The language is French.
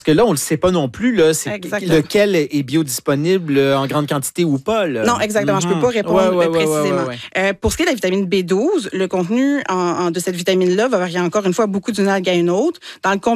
Parce que là, on ne le sait pas non plus, là, c'est Exactement. lequel est biodisponible en grande quantité ou pas. Là. Non, exactement. Je ne peux pas répondre précisément. Ouais. Pour ce qui est de la vitamine B12, le contenu de cette vitamine-là va varier encore une fois beaucoup d'une algue à une autre. Dans le